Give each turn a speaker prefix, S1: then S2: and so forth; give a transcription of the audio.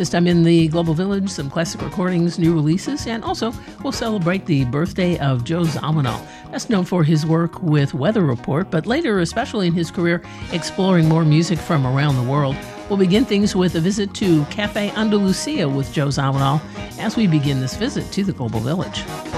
S1: This time in the Global Village, some classic recordings, new releases, and also we'll celebrate the birthday of Joe Zawinul. Best known for his work with Weather Report, but later, especially in his career, exploring more music from around the world. We'll begin things with a visit to Cafe Andalusia with Joe Zawinul as we begin this visit to the Global Village.